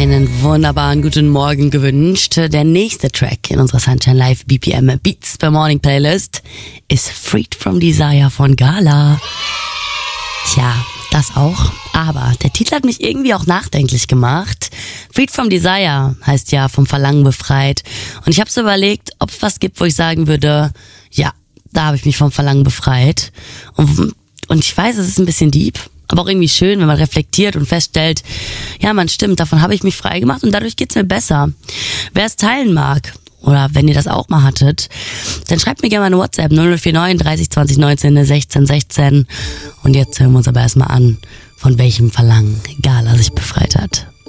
Einen wunderbaren guten Morgen gewünscht. Der nächste Track in unserer Sunshine Live BPM Beats per Morning Playlist ist Freed from Desire von Gala. Tja, das auch. Aber der Titel hat mich irgendwie auch nachdenklich gemacht. Freed from Desire heißt ja vom Verlangen befreit. Und ich habe so überlegt, ob es was gibt, wo ich sagen würde, ja, da habe ich mich vom Verlangen befreit. Und ich weiß, es ist ein bisschen deep, aber auch irgendwie schön, wenn man reflektiert und feststellt, ja, man stimmt, davon habe ich mich frei gemacht und dadurch geht's mir besser. Wer es teilen mag, oder wenn ihr das auch mal hattet, dann schreibt mir gerne mal eine WhatsApp 0049 30 20 19 16 16. Und jetzt hören wir uns aber erstmal an, von welchem Verlangen Gala sich befreit hat.